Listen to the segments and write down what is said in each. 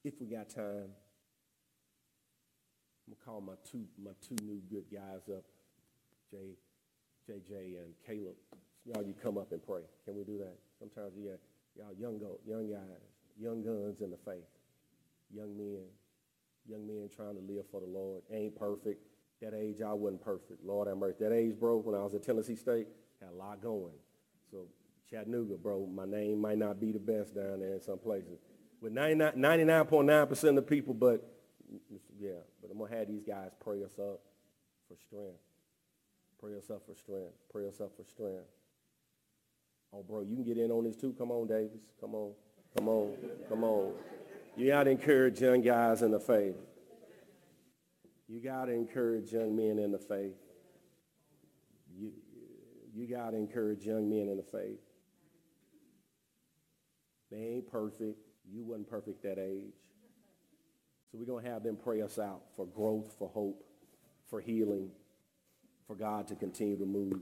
If we got time, I'm gonna call my two new good guys up, JJ and Caleb. Y'all, you come up and pray. Can we do that? Sometimes y'all young guys, young guns in the faith, young men trying to live for the Lord. Ain't perfect. That age, I wasn't perfect. Lord have mercy. That age, bro, when I was at Tennessee State, had a lot going. So Chattanooga, bro, my name might not be the best down there in some places. With 99.9% of the people, but I'm going to have these guys pray us up for strength. Pray us up for strength. Pray us up for strength. Oh, bro, you can get in on this too. Come on, Davis. Come on. You got to encourage young guys in the faith. You got to encourage young men in the faith. You got to encourage young men in the faith. They ain't perfect. You wasn't perfect that age. So we're going to have them pray us out for growth, for hope, for healing, for God to continue to move.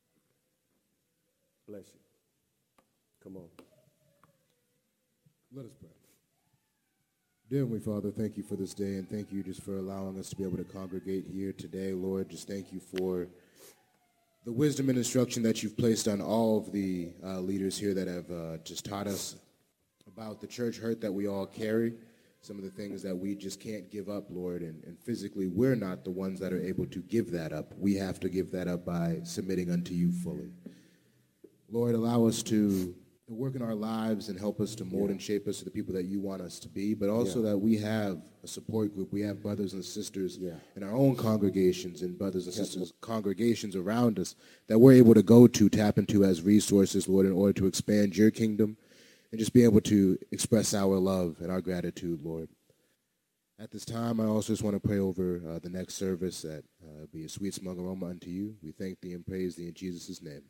Bless you. Come on. Let us pray. Dear Heavenly Father, thank you for this day, and thank you just for allowing us to be able to congregate here today, Lord. Just thank you for the wisdom and instruction that you've placed on all of the leaders here that have just taught us about the church hurt that we all carry, some of the things that we just can't give up, Lord, and physically we're not the ones that are able to give that up. We have to give that up by submitting unto you fully. Lord, allow us to work in our lives and help us to mold and shape us to the people that you want us to be, but also that we have a support group. We have brothers and sisters in our own congregations and brothers and sisters congregations around us that we're able to go to, tap into as resources, Lord, in order to expand your kingdom and just be able to express our love and our gratitude, Lord. At this time, I also just want to pray over the next service that be a sweet smelling aroma unto you. We thank thee and praise thee in Jesus' name.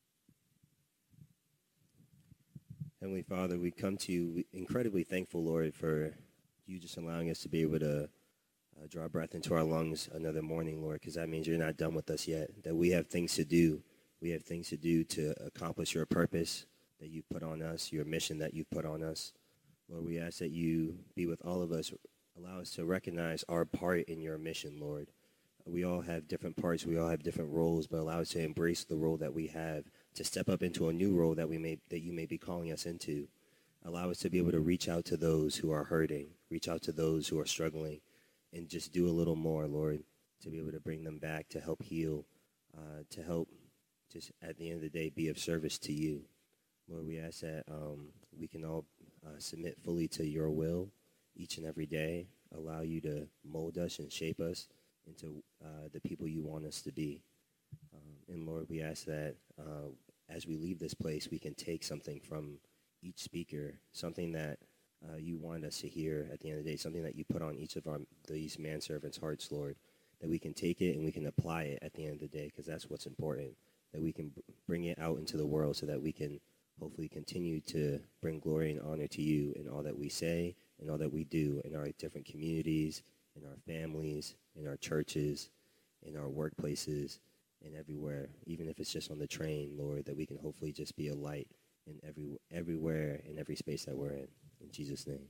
Heavenly Father, we come to you incredibly thankful, Lord, for you just allowing us to be able to draw breath into our lungs another morning, Lord, because that means you're not done with us yet, that we have things to do. We have things to do to accomplish your purpose that you've put on us, your mission that you've put on us. Lord, we ask that you be with all of us. Allow us to recognize our part in your mission, Lord. We all have different parts. We all have different roles, but allow us to embrace the role that we have, to step up into a new role that you may be calling us into. Allow us to be able to reach out to those who are hurting, reach out to those who are struggling, and just do a little more, Lord, to be able to bring them back, to help heal, to help just at the end of the day be of service to you. Lord, we ask that we can all submit fully to your will each and every day, allow you to mold us and shape us into the people you want us to be. And Lord, we ask that as we leave this place, we can take something from each speaker, something that you want us to hear at the end of the day, something that you put on each of these manservants' hearts, Lord, that we can take it and we can apply it at the end of the day, because that's what's important, that we can bring it out into the world so that we can hopefully continue to bring glory and honor to you in all that we say and all that we do in our different communities, in our families, in our churches, in our workplaces, and everywhere, even if it's just on the train, Lord, that we can hopefully just be a light in everywhere, in every space that we're in. In Jesus' name.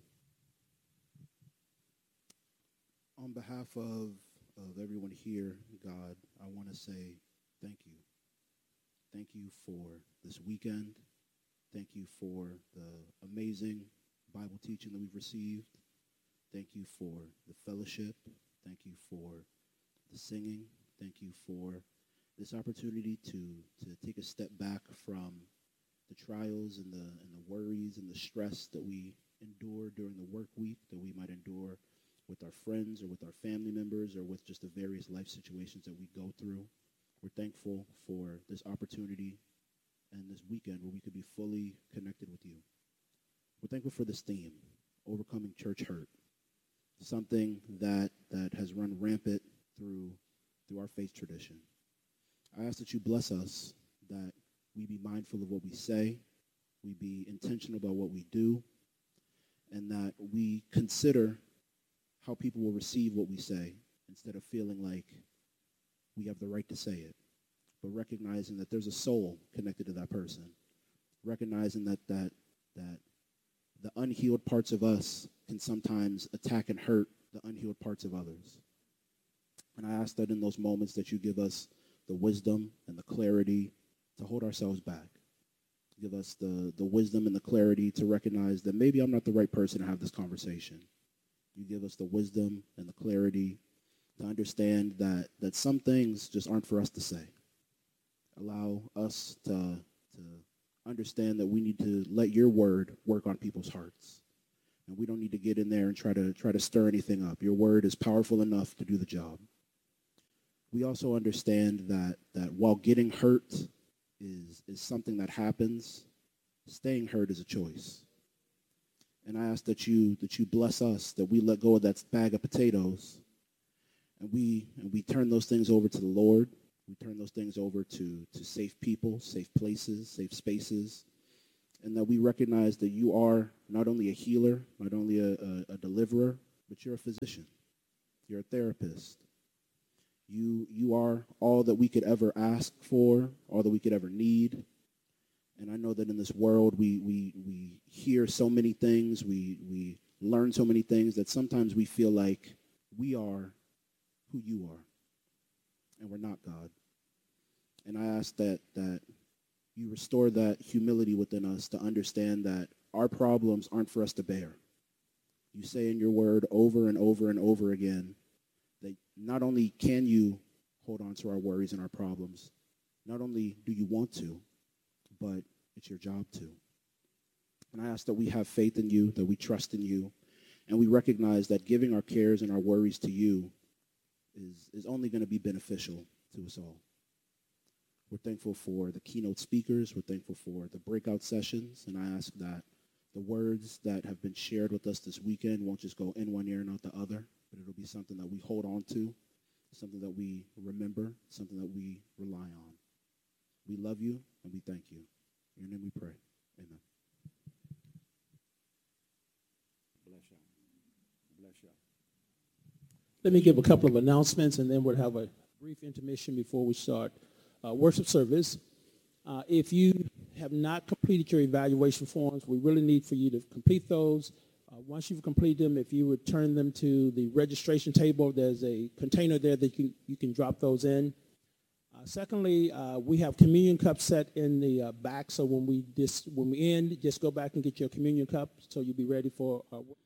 On behalf of everyone here, God, I want to say thank you. Thank you for this weekend. Thank you for the amazing Bible teaching that we've received. Thank you for the fellowship. Thank you for the singing. Thank you for this opportunity to take a step back from the trials and the worries and the stress that we endure during the work week, that we might endure with our friends or with our family members or with just the various life situations that we go through. We're thankful for this opportunity and this weekend where we could be fully connected with you. We're thankful for this theme, overcoming church hurt, something that has run rampant through our faith tradition. I ask that you bless us, that we be mindful of what we say, we be intentional about what we do, and that we consider how people will receive what we say instead of feeling like we have the right to say it, but recognizing that there's a soul connected to that person, recognizing that the unhealed parts of us can sometimes attack and hurt the unhealed parts of others. And I ask that in those moments that you give us the wisdom and the clarity to hold ourselves back. Give us the wisdom and the clarity to recognize that maybe I'm not the right person to have this conversation. You give us the wisdom and the clarity to understand that some things just aren't for us to say. Allow us to understand that we need to let your word work on people's hearts. And we don't need to get in there and try to stir anything up. Your word is powerful enough to do the job. We also understand that while getting hurt is something that happens, staying hurt is a choice. And I ask that you bless us, that we let go of that bag of potatoes, and we turn those things over to the Lord. We turn those things over to safe people, safe places, safe spaces, and that we recognize that you are not only a healer, not only a deliverer, but you're a physician. You're a therapist. You are all that we could ever ask for, all that we could ever need. And I know that in this world we hear so many things, we learn so many things that sometimes we feel like we are who you are, and we're not, God. And I ask that you restore that humility within us to understand that our problems aren't for us to bear. You say in your word over and over and over again that not only can you hold on to our worries and our problems, not only do you want to, but it's your job to. And I ask that we have faith in you, that we trust in you, and we recognize that giving our cares and our worries to you is only going to be beneficial to us all. We're thankful for the keynote speakers. We're thankful for the breakout sessions, and I ask that the words that have been shared with us this weekend won't just go in one ear and out the other, but it'll be something that we hold on to, something that we remember, something that we rely on. We love you, and we thank you. In your name we pray. Amen. Bless y'all. Bless y'all. Let me give a couple of announcements, and then we'll have a brief intermission before we start worship service. If you have not completed your evaluation forms, we really need for you to complete those. Once you've completed them, if you return them to the registration table, there's a container there that you can drop those in. Secondly, we have communion cups set in the back, so when we end, just go back and get your communion cup so you'll be ready for